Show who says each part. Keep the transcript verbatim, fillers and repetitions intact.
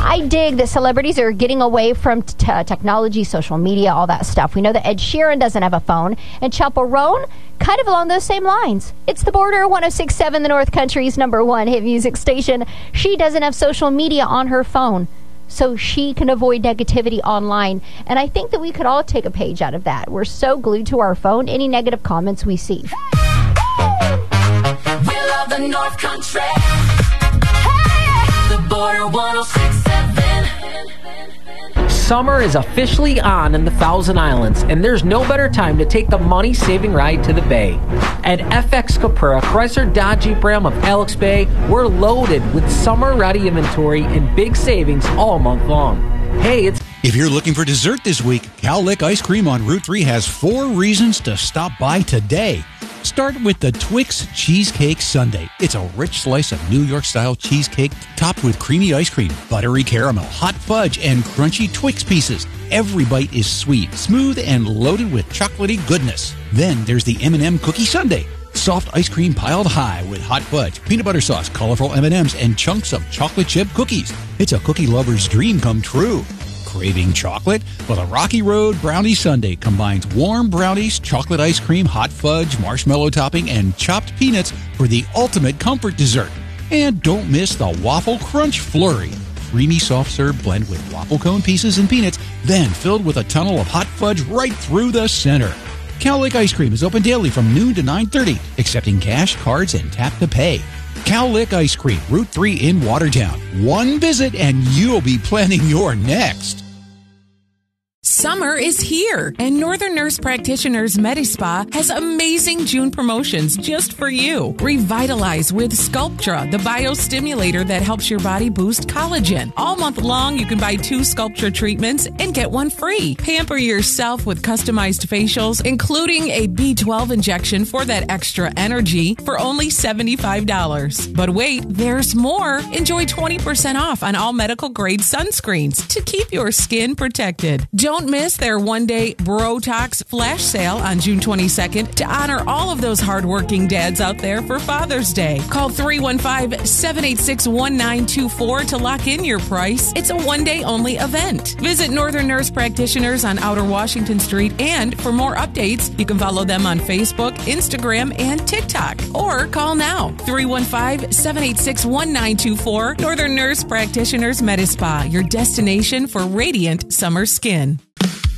Speaker 1: I dig that celebrities are getting away from t- technology, social media, all that stuff. We know that Ed Sheeran doesn't have a phone, and Chappell Roan, kind of along those same lines. It's The Border, one oh six point seven, the North Country's number one hit music station. She doesn't have social media on her phone, so she can avoid negativity online. And I think that we could all take a page out of that. We're so glued to our phone, any negative comments we see.
Speaker 2: We love the North Country. Hey! The Border one oh six point seven.
Speaker 3: Summer is officially on in the Thousand Islands, and there's no better time to take the money-saving ride to the Bay. At F X Capura, Chrysler Dodge Jeep Ram of Alex Bay, we're loaded with summer-ready inventory and big savings all month long. Hey, it's...
Speaker 4: If you're looking for dessert this week, Cowlick Ice Cream on Route three has four reasons to stop by today. Start with the Twix Cheesecake Sundae. It's a rich slice of New York-style cheesecake topped with creamy ice cream, buttery caramel, hot fudge, and crunchy Twix pieces. Every bite is sweet, smooth, and loaded with chocolatey goodness. Then there's the M and M Cookie Sundae. Soft ice cream piled high with hot fudge, peanut butter sauce, colorful M and M's, and chunks of chocolate chip cookies. It's a cookie lover's dream come true. Craving chocolate? Well, the Rocky Road Brownie Sundae combines warm brownies, chocolate ice cream, hot fudge, marshmallow topping, and chopped peanuts for the ultimate comfort dessert. And don't miss the Waffle Crunch Flurry. Creamy soft serve blend with waffle cone pieces and peanuts, then filled with a tunnel of hot fudge right through the center. Cowlick Ice Cream is open daily from noon to nine thirty, accepting cash, cards, and tap to pay. Cowlick Ice Cream, Route three in Watertown. One visit and you'll be planning your next.
Speaker 5: Summer is here, and Northern Nurse Practitioners MediSpa has amazing June promotions just for you. Revitalize with Sculptra, the biostimulator that helps your body boost collagen. All month long, you can buy two Sculptra treatments and get one free. Pamper yourself with customized facials, including a B twelve injection for that extra energy for only seventy-five dollars. But wait, there's more. Enjoy twenty percent off on all medical-grade sunscreens to keep your skin protected. Don't miss their one-day Brotox flash sale on June twenty-second to honor all of those hardworking dads out there for Father's Day. Call three one five, seven eight six, one nine two four to lock in your price. It's a one-day only event. Visit Northern Nurse Practitioners on Outer Washington Street, and for more updates, you can follow them on Facebook, Instagram, and TikTok. Or call now, three one five, seven eight six, one nine two four. Northern Nurse Practitioners MediSpa, your destination for radiant summer skin.